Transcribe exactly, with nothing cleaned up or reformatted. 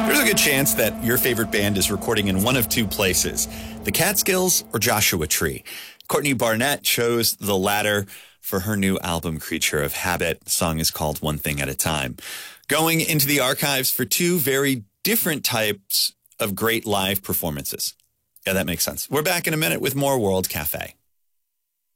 There's a good chance that your favorite band is recording in one of two places, the Catskills or Joshua Tree. Courtney Barnett chose the latter for her new album, Creature of Habit. The song is called One Thing at a Time. Going into the archives for two very different types of great live performances. Yeah, that makes sense. We're back in a minute with more World Cafe.